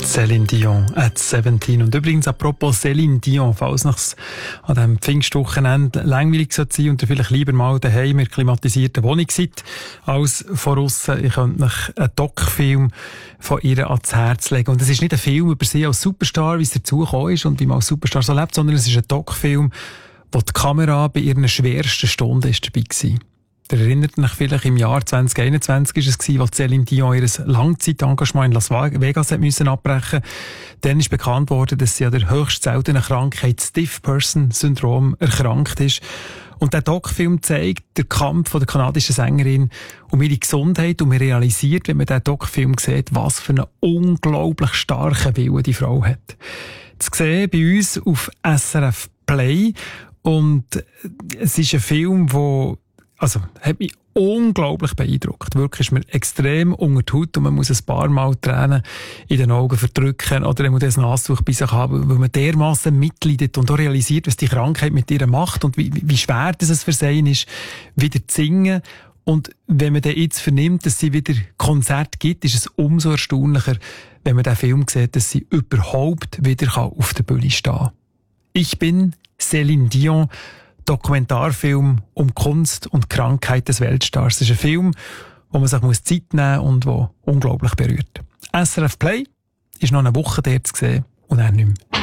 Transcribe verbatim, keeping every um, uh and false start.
Céline Dion at siebzehn. Und übrigens, apropos Céline Dion, falls es an diesem Pfingstwochenende langweilig sein sollte und ihr vielleicht lieber mal daheim in der klimatisierten Wohnung seid, als von aussen, ich könnte euch einen Doc-Film von ihr ans Herz legen. Und es ist nicht ein Film über sie als Superstar, wie es dazugekommen ist und wie man als Superstar so lebt, sondern es ist ein Doc-Film, wo die Kamera bei ihren schwersten Stunden ist dabei war. Ihr erinnert euch vielleicht, im Jahr zwanzig einundzwanzig war es, als Céline Dion ihr Langzeitengagement in Las Vegas hat müssen abbrechen. Dann ist bekannt worden, dass sie an der höchst seltenen Krankheit Stiff Person Syndrom erkrankt ist. Und der Doc-Film zeigt den Kampf der kanadischen Sängerin um ihre Gesundheit und man realisiert, wenn man diesen Doc-Film sieht, was für einen unglaublich starken Willen die Frau hat. Zu sehen bei uns auf S R F Play. Und es ist ein Film, der Also, hat mich unglaublich beeindruckt. Wirklich ist mir extrem unter die Haut und man muss ein paar Mal Tränen in den Augen verdrücken oder man muss das Nasstuch bei sich haben, weil man dermassen mitleidet und auch realisiert, was die Krankheit mit ihr macht und wie, wie schwer das es für sie ist, wieder zu singen. Und wenn man dann jetzt vernimmt, dass sie wieder Konzerte gibt, ist es umso erstaunlicher, wenn man den Film sieht, dass sie überhaupt wieder auf der Bühne stehen kann. Ich bin Céline Dion, Dokumentarfilm um Kunst und Krankheit des Weltstars. Es ist ein Film, wo man sich Zeit nehmen muss und der unglaublich berührt. S R F Play ist noch eine Woche dort zu sehen und dann nicht mehr.